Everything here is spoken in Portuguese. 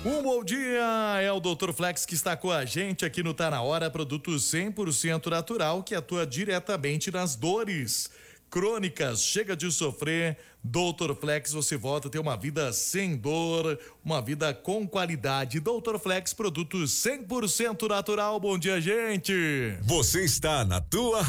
Um bom dia, é o Dr. Flex que está com a gente aqui no Tá Na Hora, produto 100% natural que atua diretamente nas dores crônicas. Chega de sofrer, Dr. Flex, você volta a ter uma vida sem dor, uma vida com qualidade. Dr. Flex, produto 100% natural. Bom dia, gente. Você está na tua